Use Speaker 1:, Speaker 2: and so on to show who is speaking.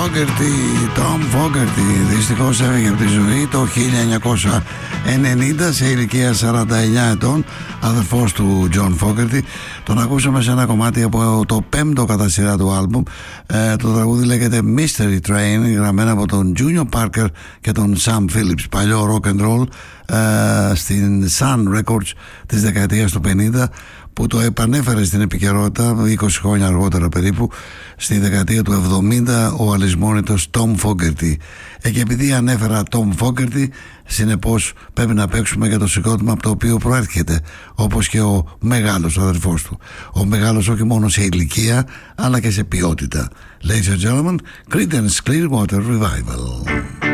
Speaker 1: Tom Fogerty δυστυχώς έφυγε από τη ζωή το 1990 σε ηλικία 49 ετών, αδερφός του John Fogerty. Τον ακούσαμε σε ένα κομμάτι από το πέμπτο κατά σειρά του άλμπουμ. Το τραγούδι λέγεται Mystery Train, γραμμένο από τον Junior Parker και τον Sam Phillips, παλιό rock and roll στην Sun Records της δεκαετίας του 50, που το επανέφερε στην επικαιρότητα 20 χρόνια αργότερα περίπου, στη δεκαετία του 70, ο αλυσμόνητος Tom Fogerty. Και επειδή ανέφερα Tom Fogerty, συνεπώς πρέπει να παίξουμε για το συγκρότημα από το οποίο προέρχεται, όπως και ο μεγάλος αδερφός του. Ο μεγάλος όχι μόνο σε ηλικία, αλλά και σε ποιότητα. Ladies and gentlemen, Creedence Clearwater Revival.